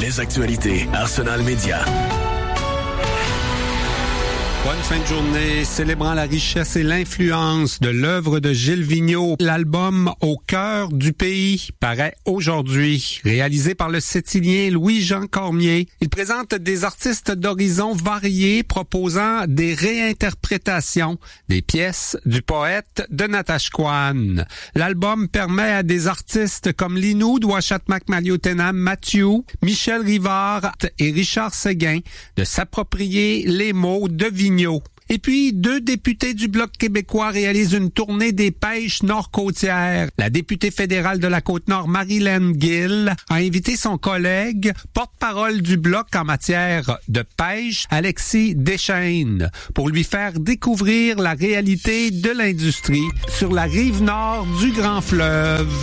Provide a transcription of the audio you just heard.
Les actualités Arsenal Média. Bonne fin de journée. Célébrant la richesse et l'influence de l'œuvre de Gilles Vigneault, l'album Au cœur du pays paraît aujourd'hui. Réalisé par le Sept-Îlien Louis-Jean Cormier, il présente des artistes d'horizons variés proposant des réinterprétations des pièces du poète de Natashquan. L'album permet à des artistes comme Linou, Ouachat Macmaliotenam, Mathieu, Michel Rivard et Richard Séguin de s'approprier les mots de Vigneault. Et puis, 2 députés du Bloc québécois réalisent une tournée des pêches nord-côtières. La députée fédérale de la Côte-Nord, Marilyn Gill, a invité son collègue, porte-parole du Bloc en matière de pêche, Alexis Deschênes, pour lui faire découvrir la réalité de l'industrie sur la rive nord du Grand Fleuve.